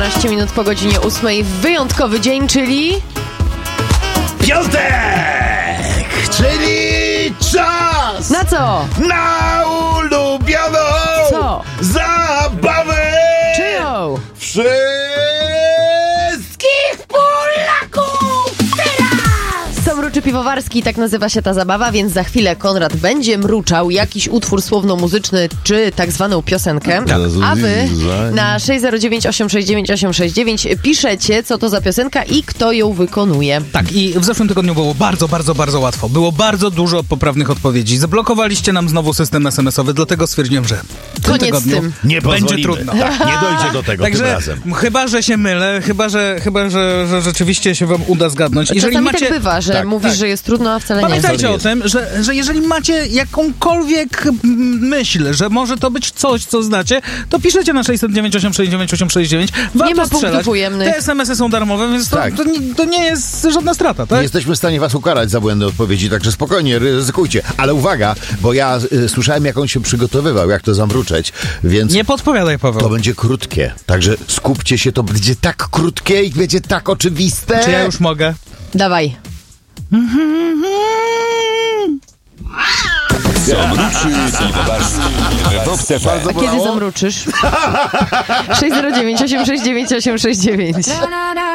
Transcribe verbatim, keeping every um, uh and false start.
czternaście minut po godzinie ósmej. Wyjątkowy dzień, czyli... Piątek! Czyli czas! Na co? Na ulubioną Co? zabawę! Czyją? Wszystkich Polaków teraz! To Mruczy Piwowarski, tak nazywa się ta zabawa, więc za chwilę Konrad będzie mruczał jakiś utwór słowno-muzyczny, czy tak zwaną piosenkę, a wy na sześć zero dziewięć osiem sześć dziewięć osiem sześć dziewięć piszecie, co to za piosenka i kto ją wykonuje. Tak, i w zeszłym tygodniu było bardzo, bardzo, bardzo łatwo. Było bardzo dużo poprawnych odpowiedzi. Zablokowaliście nam znowu system es em esowy, dlatego stwierdziłem, że w tym Koniec tygodniu z tym. Nie będzie pozwolimy. trudno. Tak, nie dojdzie do tego Także tym razem. chyba, że się mylę, chyba, że, chyba, że, że rzeczywiście się wam uda zgadnąć. Jeżeli Czasami macie... tak bywa, że Tak, mówisz, tak. że jest trudno, a wcale nie. Pamiętajcie o jest. tym, że, że jeżeli macie jakąkolwiek mm, myśl, że może to być coś, co znacie, to piszecie na sześć zero dziewięć osiem sześć dziewięć osiem sześć dziewięć. Warto Nie ma punktów strzelać. ujemnych. Te es em esy są darmowe, więc to, Tak. to, nie, to nie jest żadna strata, Nie tak? jesteśmy w stanie was ukarać za błędne odpowiedzi, także spokojnie, ryzykujcie. Ale uwaga, bo ja y, słyszałem, jak on się przygotowywał, jak to zamruczeć, więc Nie podpowiadaj, Paweł. to będzie krótkie. Także skupcie się, to będzie tak krótkie i będzie tak oczywiste. Czy ja już mogę? Dawaj. Co mruczy Piwowarski w Top F M. A kiedy zamruczysz? sześć zero dziewięć osiem sześć dziewięć osiem sześć dziewięć.